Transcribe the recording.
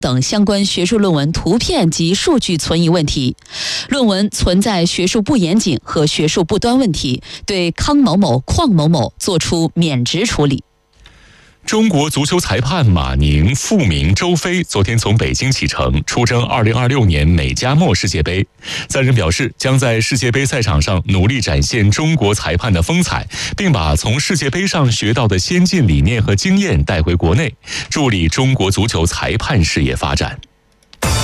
等相关学术论文图片及数据存疑问题，论文存在学术不严谨和学术不端问题，对康某某、邝某某作出免职处理。 中国足球裁判马宁、傅明、周飞昨天从北京启程，出征2026年美加墨世界杯。三人表示，将在世界杯赛场上努力展现中国裁判的风采，并把从世界杯上学到的先进理念和经验带回国内，助力中国足球裁判事业发展。